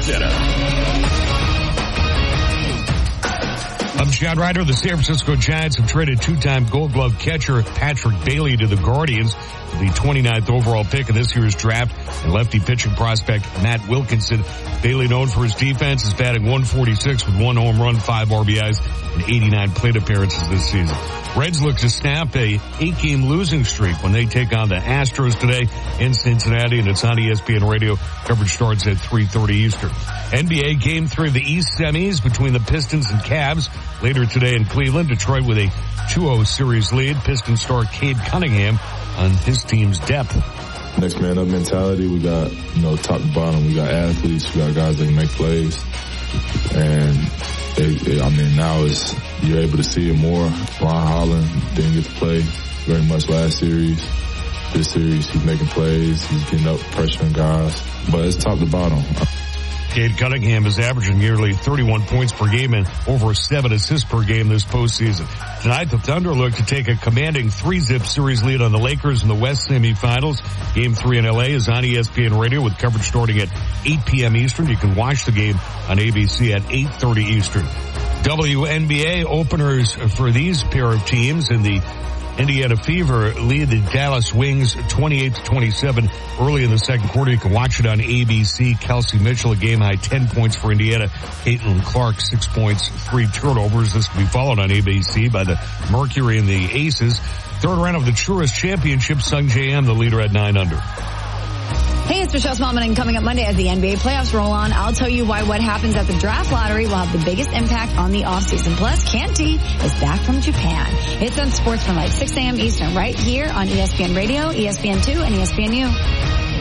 Center. I'm Chad Ryder. The San Francisco Giants have traded two-time Gold Glove catcher Patrick Bailey to the Guardians, the 29th overall pick in this year's draft, and lefty pitching prospect Matt Wilkinson. Bailey, known for his defense, is batting .146 with 1 home run, 5 RBIs, and 89 plate appearances this season. Reds look to snap a 8-game losing streak when they take on the Astros today in Cincinnati, and it's on ESPN Radio. Coverage starts at 3:30 Eastern. NBA Game 3 of the East semis between the Pistons and Cavs later today in Cleveland. Detroit with a 2-0 series lead. Pistons star Cade Cunningham on his team's depth. Next man up mentality. We got, top to bottom. We got athletes. We got guys that can make plays. And now you're able to see it more. Ron Holland didn't get to play very much last series. This series, he's making plays. He's getting up, pressuring guys. But it's top to bottom. Cade Cunningham is averaging nearly 31 points per game and over 7 assists per game this postseason. Tonight, the Thunder look to take a commanding 3-zip series lead on the Lakers in the West semifinals. Game 3 in LA is on ESPN Radio with coverage starting at 8 p.m. Eastern. You can watch the game on ABC at 8:30 Eastern. WNBA openers for these pair of teams in the Indiana Fever lead the Dallas Wings 28-27 early in the second quarter. You can watch it on ABC. Kelsey Mitchell, a game high 10 points for Indiana. Caitlin Clark, 6 points, 3 turnovers. This will be followed on ABC by the Mercury and the Aces. Third round of the Truist Championship, Sung J M, the leader at 9 under. Hey, it's Michelle Smallman, and coming up Monday as the NBA playoffs roll on, I'll tell you why what happens at the draft lottery will have the biggest impact on the offseason. Plus, Kanti is back from Japan. It's on Sportsmanlike, 6 a.m. Eastern, right here on ESPN Radio, ESPN2, and ESPNU.